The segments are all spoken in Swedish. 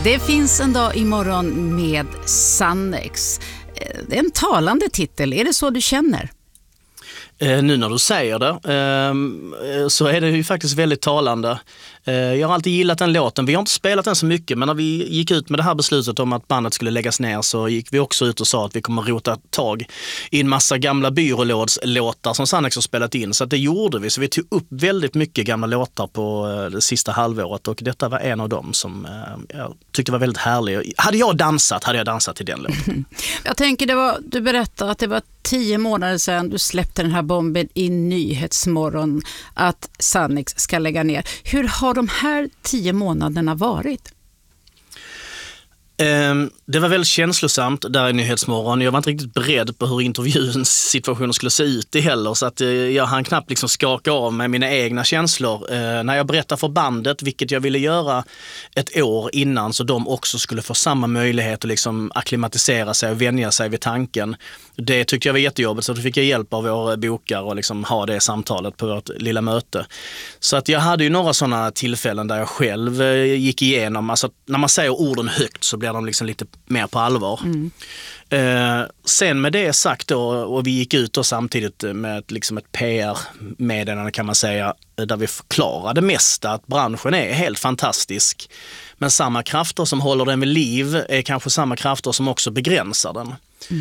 Det finns en dag imorgon med Sannex. Det är en talande titel. Är det så du känner? Nu när du säger det så är det ju faktiskt väldigt talande. Jag har alltid gillat den låten. Vi har inte spelat den så mycket, men när vi gick ut med det här beslutet om att bandet skulle läggas ner så gick vi också ut och sa att vi kommer rota tag i en massa gamla byrålådslåtar som Sannex har spelat in. Så att det gjorde vi. Så vi tog upp väldigt mycket gamla låtar på det sista halvåret och detta var en av dem som jag tyckte var väldigt härlig. Hade jag dansat till den låten. Jag tänker, du berättade att det var 10 månader sedan du släppte den här bomben i Nyhetsmorgon att Sannex ska lägga ner. Hur har de här 10 månaderna varit? Det var väldigt känslosamt där i Nyhetsmorgon. Jag var inte riktigt beredd på hur intervjuens situation skulle se ut heller, så att jag hann knappt liksom skaka av med mina egna känslor. När jag berättade för bandet, vilket jag ville göra ett år innan, så de också skulle få samma möjlighet att liksom akklimatisera sig och vänja sig vid tanken. Det tyckte jag var jättejobbigt, så då fick jag hjälp av våra bokare och liksom ha det samtalet på vårt lilla möte. Så att jag hade ju några sådana tillfällen där jag själv gick igenom, alltså när man säger orden högt så blir de liksom lite mer på allvar. Sen med det sagt då, och vi gick ut då samtidigt med liksom ett PR-meddelande kan man säga, där vi förklarade mesta att branschen är helt fantastisk. Men samma krafter som håller den vid liv är kanske samma krafter som också begränsar den.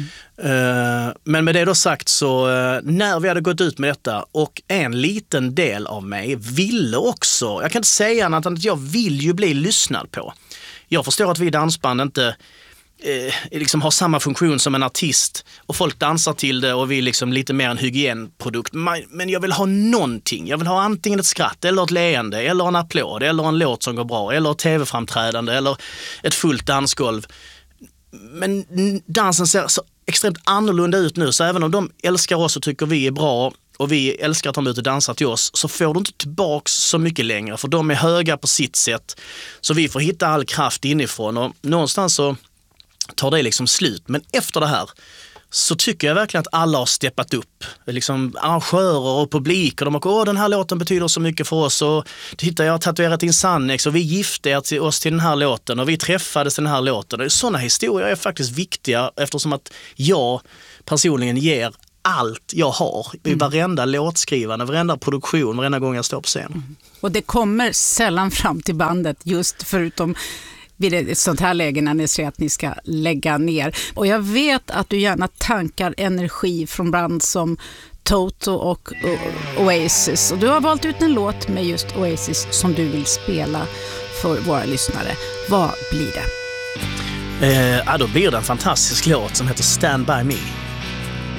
Men med det då sagt så när vi hade gått ut med detta och en liten del av mig ville också, jag kan inte säga annat än att jag vill ju bli lyssnad på. Jag förstår att vi dansband inte liksom har samma funktion som en artist och folk dansar till det och vi liksom lite mer en hygienprodukt. Men jag vill ha någonting. Jag vill ha antingen ett skratt eller ett leende eller en applåd eller en låt som går bra eller ett tv-framträdande eller ett fullt dansgolv. Men dansen ser så extremt annorlunda ut nu, så även om de älskar oss och tycker vi är bra och vi älskar att de är ute och dansar till oss, så får du inte tillbaks så mycket längre, för de är höga på sitt sätt. Så vi får hitta all kraft inifrån och någonstans så tar det liksom slut. Men efter det här så tycker jag verkligen att alla har steppat upp. Liksom arrangörer och publik, och de har den här låten betyder så mycket för oss, och titta, jag har tatuerat in Sannex och vi gifte oss till den här låten och vi träffades till den här låten. Sådana historier är faktiskt viktiga, eftersom att jag personligen ger allt jag har i varenda låtskrivande, varenda produktion, varenda gång jag står på scen. Och det kommer sällan fram till bandet, just förutom vid ett sånt här läge när ni säger att ni ska lägga ner. Och jag vet att du gärna tankar energi från band som Toto och Oasis. Och du har valt ut en låt med just Oasis som du vill spela för våra lyssnare. Vad blir det? Då blir det en fantastisk låt som heter Stand By Me.